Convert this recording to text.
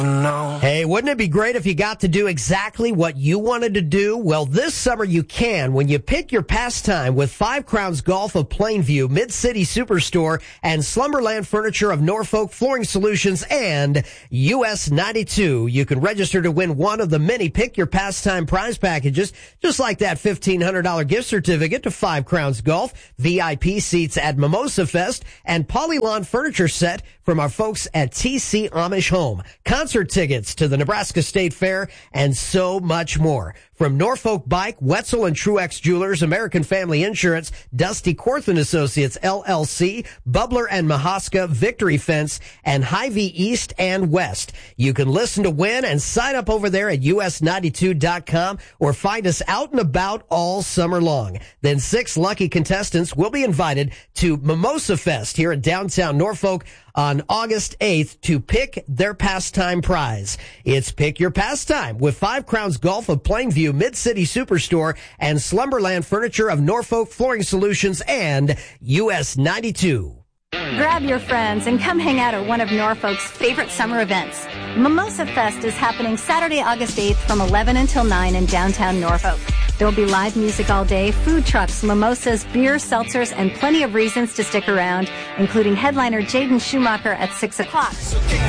No. Hey, wouldn't it be great if you got to do exactly what you wanted to do? Well, this summer you can when you pick your pastime with Five Crowns Golf of Plainview, Mid-City Superstore, and Slumberland Furniture of Norfolk Flooring Solutions, and US 92. You can register to win one of the many Pick Your Pastime prize packages, just like that $1,500 gift certificate to Five Crowns Golf, VIP seats at Mimosa Fest, and Polylawn Furniture Set from our folks at TC Amish Home. Concert tickets to the Nebraska State Fair, and so much more. From Norfolk Bike, Wetzel and Truex Jewelers, American Family Insurance, Dusty Corthan Associates, LLC, Bubbler and Mahaska, Victory Fence, and Hy-Vee East and West. You can listen to win and sign up over there at us92.com or find us out and about all summer long. Then 6 lucky contestants will be invited to Mimosa Fest here in downtown Norfolk on August 8th to pick their pastime prize. It's Pick Your Pastime with Five Crowns Golf of Plainview, Mid-City Superstore, and Slumberland Furniture of Norfolk Flooring Solutions, and US 92. Grab your friends and come hang out at one of Norfolk's favorite summer events. Mimosa Fest is happening Saturday, August 8th from 11 until 9 in downtown Norfolk. There will be live music all day, food trucks, mimosas, beer, seltzers, and plenty of reasons to stick around, including headliner Jaden Schumacher at 6 o'clock.